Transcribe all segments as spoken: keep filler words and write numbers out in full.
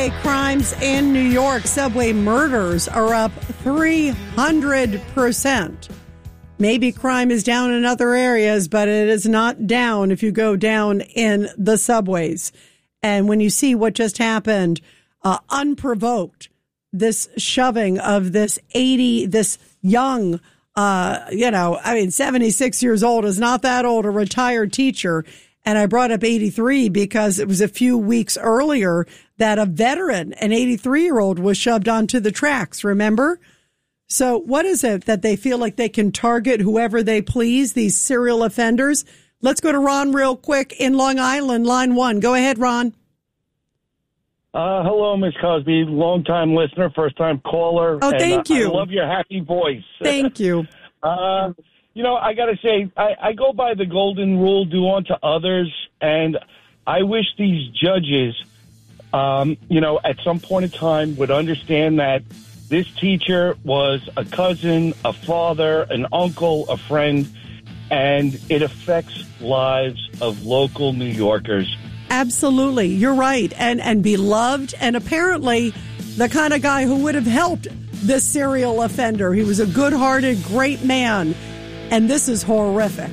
subway crimes in New York. Subway murders are up three hundred percent. Maybe crime is down in other areas, but it is not down if you go down in the subways. And when you see what just happened, uh, unprovoked, this shoving of this eighty, this young, uh, you know, I mean, seventy-six years old is not that old, a retired teacher. And I brought up eighty-three because it was a few weeks earlier that a veteran, an eighty-three-year-old, was shoved onto the tracks, remember? So what is it that they feel like they can target whoever they please, these serial offenders? Let's go to Ron real quick in Long Island, line one. Go ahead, Ron. Uh, hello, Miz Cosby, long-time listener, first-time caller. Oh, thank and, uh, you. I love your happy voice. Thank you. uh, you know, I got to say, I, I go by the golden rule, do unto others, and I wish these judges, um, you know, at some point in time would understand that this teacher was a cousin, a father, an uncle, a friend, and it affects lives of local New Yorkers. Absolutely. You're right. And and beloved, and apparently the kind of guy who would have helped this serial offender. He was a good-hearted, great man. And this is horrific.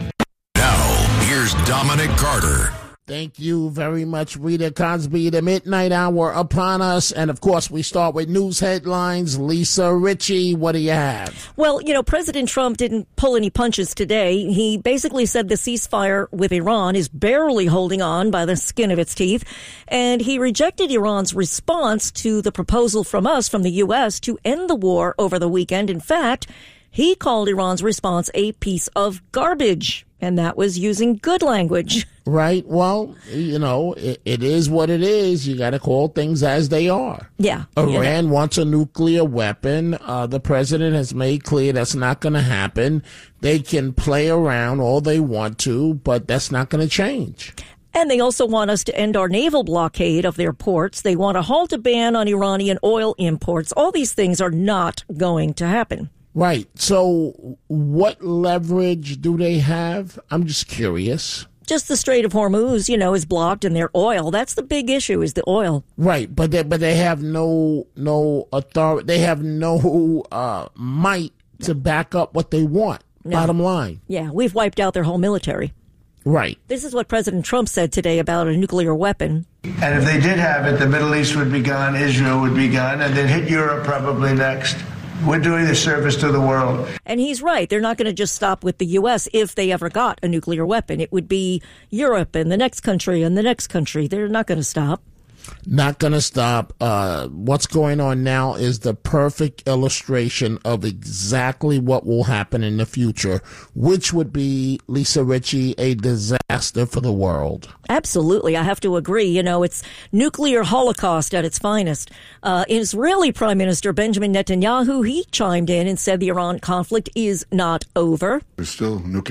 Now, here's Dominic Carter. Thank you very much, Rita Cosby. The midnight hour upon us. And, of course, we start with news headlines. Lisa Ritchie, what do you have? Well, you know, President Trump didn't pull any punches today. He basically said the ceasefire with Iran is barely holding on by the skin of its teeth. And he rejected Iran's response to the proposal from us, from the U S, to end the war over the weekend. In fact, he called Iran's response a piece of garbage. And that was using good language. Right. Well, you know, it, it is what it is. You got to call things as they are. Yeah. Iran yeah. wants a nuclear weapon. Uh, the president has made clear that's not going to happen. They can play around all they want to, but that's not going to change. And they also want us to end our naval blockade of their ports. They want to halt a ban on Iranian oil imports. All these things are not going to happen. Right. So what leverage do they have? I'm just curious. Just the Strait of Hormuz, you know, is blocked, and their oil. That's the big issue, is the oil. Right. But they, but they have no no authority. They have no uh, might to back up what they want. No. Bottom line. Yeah, we've wiped out their whole military. Right. This is what President Trump said today about a nuclear weapon. And if they did have it, the Middle East would be gone, Israel would be gone, and then hit Europe probably next. We're doing a service to the world. And he's right. They're not going to just stop with the U S if they ever got a nuclear weapon. It would be Europe and the next country and the next country. They're not going to stop. Not going to stop. Uh, what's going on now is the perfect illustration of exactly what will happen in the future, which would be, Lisa Ritchie, a disaster for the world. Absolutely. I have to agree. You know, it's nuclear holocaust at its finest. Uh, Israeli Prime Minister Benjamin Netanyahu, he chimed in and said the Iran conflict is not over. There's still nuclear